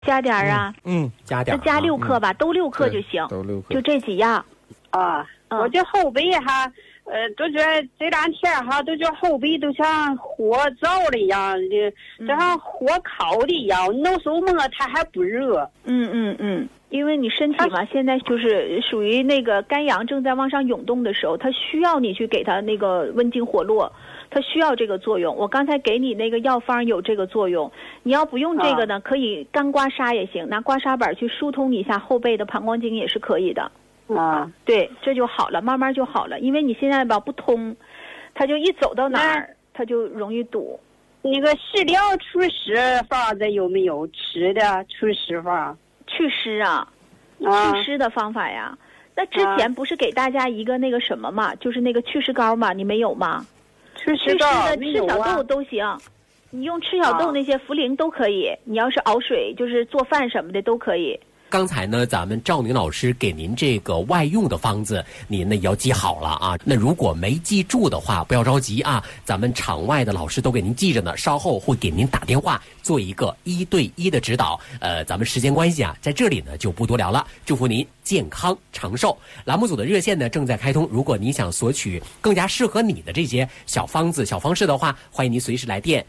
加点啊。 加点。 那加6克吧，都6克就行。 都6克。 就这几样。 我这后背哈，都觉得这2天哈，都觉得后背都像火灶了一样，就像火烤的一样。弄手摸它还不热。 因为你身体嘛，现在就是属于那个肝阳正在往上涌动的时候，它需要你去给它那个温经活络，它需要这个作用。我刚才给你那个药方有这个作用，你要不用这个呢，可以干刮痧也行，拿刮痧板去疏通一下后背的膀胱经也是可以的。对，这就好了，慢慢就好了。因为你现在吧不通，它就一走到哪儿，它就容易堵。 那个食疗除湿方子有没有吃的除湿方？ 祛湿啊，祛湿的方法呀。那之前不是给大家一个那个什么嘛，就是那个祛湿膏嘛，你没有吗？ 祛湿膏的赤小豆都行，你用赤小豆那些茯苓都可以，你要是熬水就是做饭什么的都可以。 刚才呢，咱们赵宁老师给您这个外用的方子，您呢要记好了啊。那如果没记住的话，不要着急啊，咱们场外的老师都给您记着呢，稍后会给您打电话做一个1对1的指导。咱们时间关系啊，在这里呢就不多聊了。祝福您健康长寿。栏目组的热线呢正在开通，如果你想索取更加适合你的这些小方子、小方式的话，欢迎您随时来电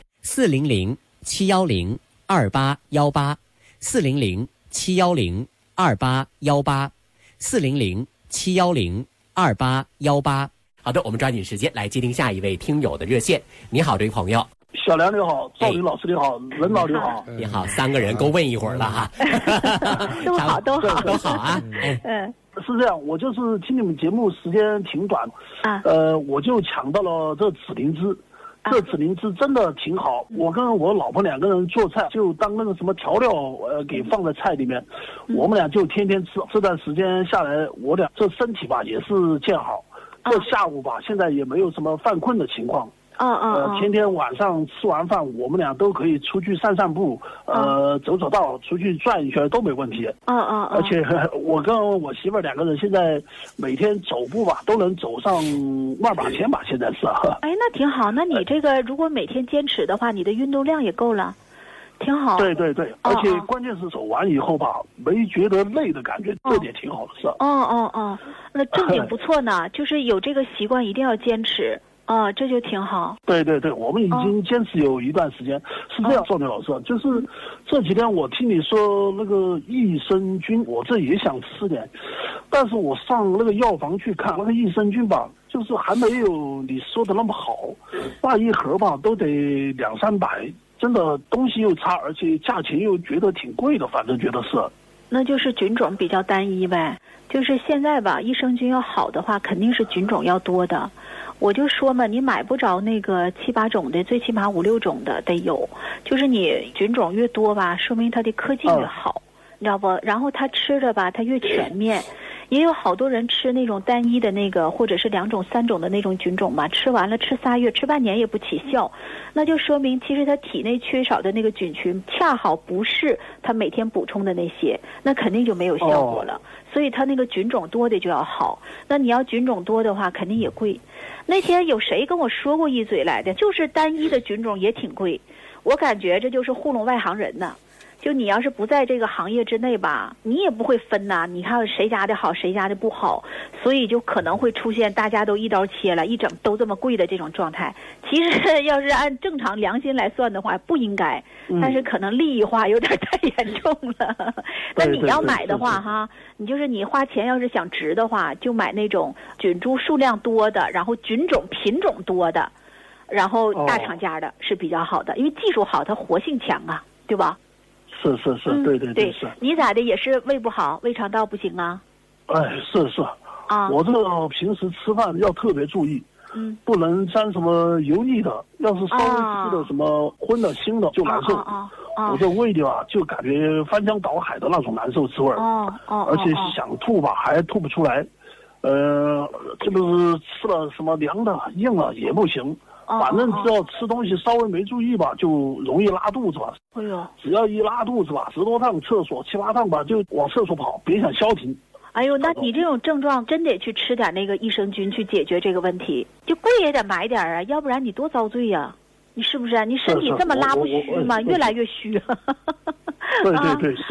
400-710-2818，400-710-2818，400-710-2818。好的，我们抓紧时间来接听下一位听友的热线。你好，这位朋友。 小梁你好，赵林老师你好，任老你好。 你好3个人够问一会儿了哈。 都好都好啊。 是这样，我就是听你们节目时间挺短我就抢到了这紫灵芝。这紫灵芝真的挺好，我跟我老婆2个人做菜，就当那个什么调料给放在菜里面，我们俩就天天吃。这段时间下来，我俩这身体吧也是见好。这下午吧，现在也没有什么犯困的情况。天天晚上吃完饭，我们俩都可以出去散散步，走走道，出去转一圈都没问题。而且我跟我媳妇2个人现在每天走步吧，都能走上万把千吧，现在是。 哎，那挺好。那你这个如果每天坚持的话，你的运动量也够了，挺好。 对，而且关键是走完以后吧，没觉得累的感觉，这点挺好的是。 那正经不错呢，就是有这个习惯一定要坚持。这就挺好。 对，我们已经坚持有一段时间。是这样，赵明老师，就是这几天我听你说那个益生菌，我这也想吃点，但是我上那个药房去看那个益生菌吧，就是还没有你说的那么好，那一盒吧都得200-300，真的东西又差，而且价钱又觉得挺贵的，反正觉得是。 那就是菌种比较单一呗。就是现在吧，益生菌要好的话，肯定是菌种要多的。我就说嘛，你买不着那个7-8种的，最起码5-6种的得有。就是你菌种越多吧，说明它的科技越好，你知道不？然后它吃的吧，它越全面。也有好多人吃那种单一的那个，或者是2种、3种的那种菌种吧，吃完了吃3月、吃半年也不起效，那就说明其实他体内缺少的那个菌群恰好不是他每天补充的那些，那肯定就没有效果了。所以他那个菌种多的就要好，那你要菌种多的话肯定也贵。那天有谁跟我说过一嘴来的，就是单一的菌种也挺贵，我感觉这就是糊弄外行人呢。就你要是不在这个行业之内吧，你也不会分呐。你看谁家的好，谁家的不好，所以就可能会出现大家都一刀切了，一整都这么贵的这种状态。其实要是按正常良心来算的话，不应该，但是可能利益化有点太严重了。那你要买的话哈，你就是你花钱要是想值的话，就买那种菌株数量多的，然后菌种品种多的，然后大厂家的是比较好的，因为技术好，它活性强啊，对吧？ 是，对是。 你咋的也是胃不好，胃肠道不行啊？ 是我这个平时吃饭要特别注意，不能沾什么油腻的，要是稍微吃的什么荤的腥的就难受。我这胃里吧就感觉翻江倒海的那种难受滋味而且想吐吧还吐不出来，这不是吃了什么凉的硬了也不行。反正只要吃东西稍微没注意吧，就容易拉肚子吧。只要一拉肚子吧，10多趟厕所7-8趟吧，就往厕所跑，别想消停。 哎呦，那你这种症状真得去吃点那个益生菌去解决这个问题，就贵也得买点啊，要不然你多遭罪呀。你是不是？你身体这么拉不虚吗？越来越虚。 对对对。